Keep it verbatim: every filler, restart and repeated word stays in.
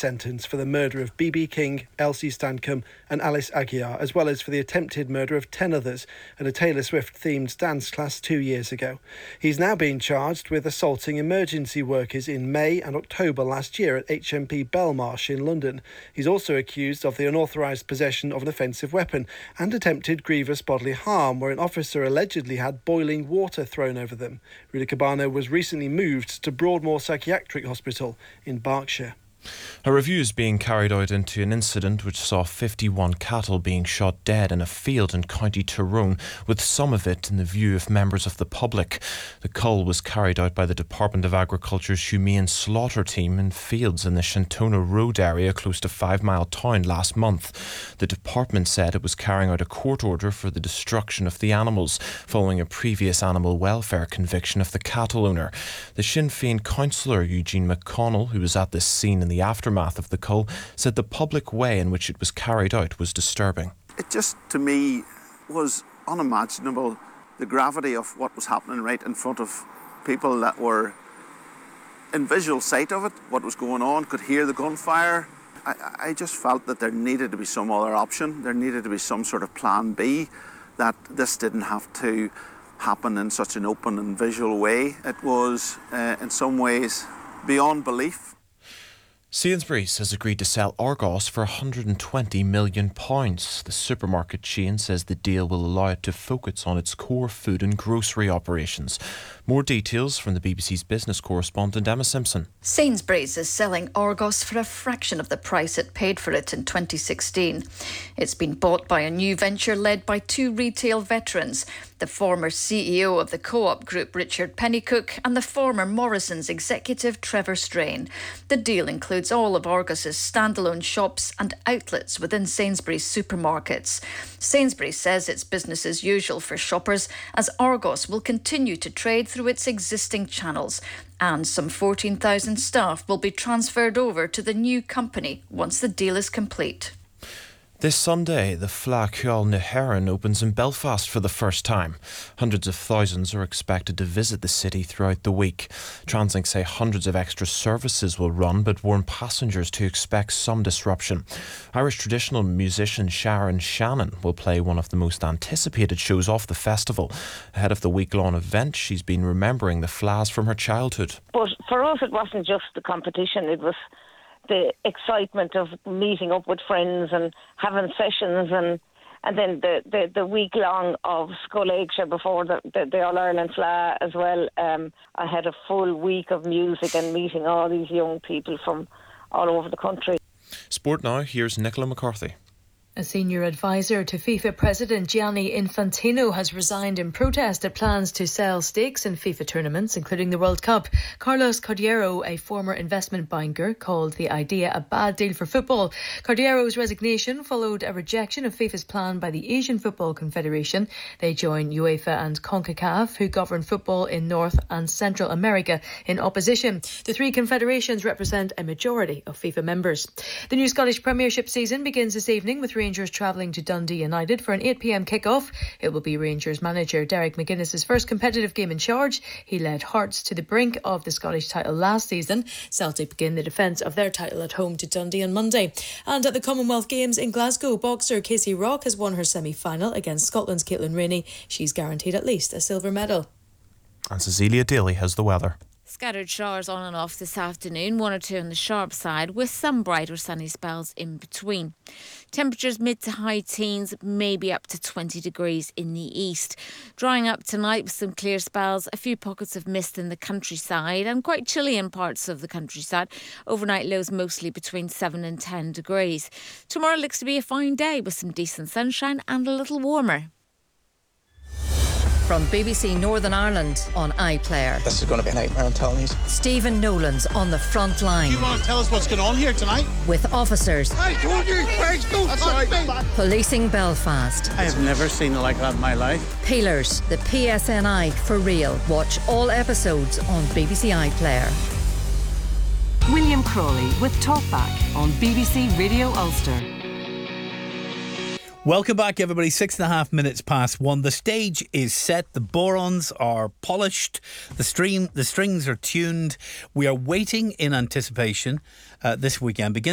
sentence for the murder of B B King, Elsie Stancombe and Alice Aguiar, as well as for the attempted murder of ten others at a Taylor Swift-themed dance class two years ago. He's now being charged with assaulting emergency workers in May and October last year at H M P Belmarsh in London. He's also accused of the unauthorised possession of an offensive weapon and attempted grievous bodily harm, where an officer allegedly had boiling water thrown over them. Rudy Cabano was recently moved to Broadmoor Psychiatric Hospital in Berkshire. A review is being carried out into an incident which saw fifty-one cattle being shot dead in a field in County Tyrone, with some of it in the view of members of the public. The cull was carried out by the Department of Agriculture's Humane Slaughter Team in fields in the Shantona Road area close to Five Mile Town last month. The department said it was carrying out a court order for the destruction of the animals, following a previous animal welfare conviction of the cattle owner. The Sinn Féin councillor Eugene McConnell, who was at this scene in the aftermath of the cull, said the public way in which it was carried out was disturbing. It just, to me, was unimaginable, the gravity of what was happening right in front of people that were in visual sight of it, what was going on, could hear the gunfire. I, I just felt that there needed to be some other option. There needed to be some sort of plan B, that this didn't have to happen in such an open and visual way. It was, uh, in some ways, beyond belief. Sainsbury's has agreed to sell Argos for one hundred twenty million pounds. The supermarket chain says the deal will allow it to focus on its core food and grocery operations. More details from the B B C's business correspondent Emma Simpson. Sainsbury's is selling Argos for a fraction of the price it paid for it in twenty sixteen. It's been bought by a new venture led by two retail veterans, the former C E O of the Co-op Group, Richard Pennycook, and the former Morrisons executive, Trevor Strain. The deal includes all of Argos's standalone shops and outlets within Sainsbury's supermarkets. Sainsbury's says it's business as usual for shoppers, as Argos will continue to trade through its existing channels, and some fourteen thousand staff will be transferred over to the new company once the deal is complete. This Sunday, the Fleadh Cheoil na hÉireann opens in Belfast for the first time. Hundreds of thousands are expected to visit the city throughout the week. Translink say hundreds of extra services will run, but warn passengers to expect some disruption. Irish traditional musician Sharon Shannon will play one of the most anticipated shows off the festival. Ahead of the week-long event, she's been remembering the Fleadhs from her childhood. But for us, it wasn't just the competition, it was the excitement of meeting up with friends and having sessions, and and then the, the, the week long of Scoil Éigse before the, the, the All-Ireland Fleadh as well. Um, I had a full week of music and meeting all these young people from all over the country. Sport now, here's Nicola McCarthy. A senior advisor to FIFA President Gianni Infantino has resigned in protest at plans to sell stakes in FIFA tournaments, including the World Cup. Carlos Cordeiro, a former investment banker, called the idea a bad deal for football. Cordeiro's resignation followed a rejection of FIFA's plan by the Asian Football Confederation. They join UEFA and CONCACAF, who govern football in North and Central America, in opposition. The three confederations represent a majority of FIFA members. The new Scottish Premiership season begins this evening with Rangers travelling to Dundee United for an eight p m kick-off. It will be Rangers manager Derek McGuinness's first competitive game in charge. He led Hearts to the brink of the Scottish title last season. Celtic begin the defence of their title at home to Dundee on Monday. And at the Commonwealth Games in Glasgow, boxer Casey Rock has won her semi-final against Scotland's Caitlin Rainey. She's guaranteed at least a silver medal. And Cecilia Daly has the weather. Scattered showers on and off this afternoon, one or two on the sharp side, with some bright or sunny spells in between. Temperatures mid to high teens, maybe up to twenty degrees in the east. Drying up tonight with some clear spells, a few pockets of mist in the countryside and quite chilly in parts of the countryside. Overnight lows mostly between seven and ten degrees. Tomorrow looks to be a fine day with some decent sunshine and a little warmer. From B B C Northern Ireland on iPlayer. This is going to be a nightmare, I'm telling you. Stephen Nolan's on the front line. Do you want to tell us what's going on here tonight? With officers. I told you, Craig, don't touch me. Policing Belfast. I have never seen the like that in my life. Peelers, the P S N I for real. Watch all episodes on B B C iPlayer. William Crawley with Talkback on B B C Radio Ulster. Welcome back, everybody. Six and a half minutes past one. The stage is set. The borons are polished. The stream, the strings are tuned. We are waiting in anticipation uh, this weekend. Begin